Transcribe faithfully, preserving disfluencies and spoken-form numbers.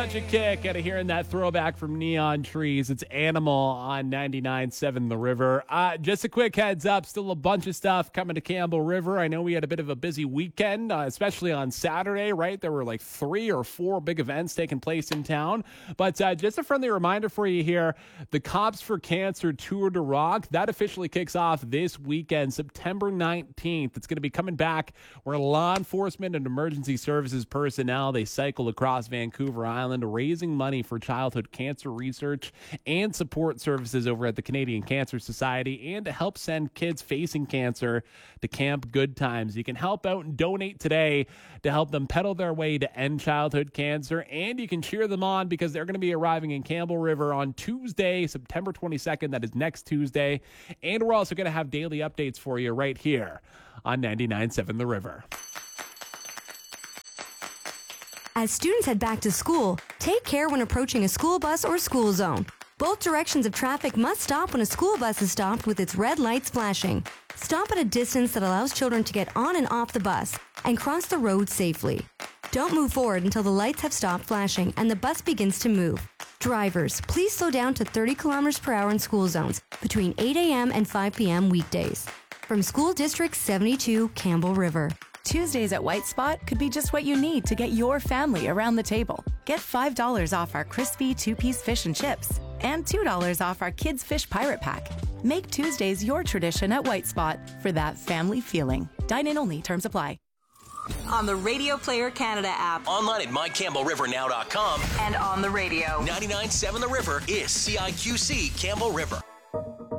Such a kick out of hearing that throwback from Neon Trees. It's Animal on ninety-nine point seven The River. Uh, just a quick heads up, still a bunch of stuff coming to Campbell River. I know we had a bit of a busy weekend, uh, especially on Saturday, right? There were like three or four big events taking place in town. But uh, just a friendly reminder for you here, the Cops for Cancer Tour de Rock, that officially kicks off this weekend, September nineteenth. It's going to be coming back where law enforcement and emergency services personnel, they cycle across Vancouver Island, raising money for childhood cancer research and support services over at the Canadian Cancer Society, and to help send kids facing cancer to Camp Good Times. You can help out and donate today to help them pedal their way to end childhood cancer, and you can cheer them on because they're going to be arriving in Campbell River on Tuesday, September twenty-second. That is next Tuesday, and we're also going to have daily updates for you right here on ninety-nine point seven The River. As students head back to school, take care when approaching a school bus or school zone. Both directions of traffic must stop when a school bus is stopped with its red lights flashing. Stop at a distance that allows children to get on and off the bus and cross the road safely. Don't move forward until the lights have stopped flashing and the bus begins to move. Drivers, please slow down to thirty kilometers per hour in school zones between eight a.m. and five p.m. weekdays. From School District seventy-two, Campbell River. Tuesdays at White Spot could be just what you need to get your family around the table. Get five dollars off our crispy two-piece fish and chips and two dollars off our Kids Fish Pirate Pack. Make Tuesdays your tradition at White Spot for that family feeling. Dine-in only. Terms apply. On the Radio Player Canada app. Online at my campbell river now dot com. And on the radio. ninety-nine point seven The River is C I Q C Campbell River.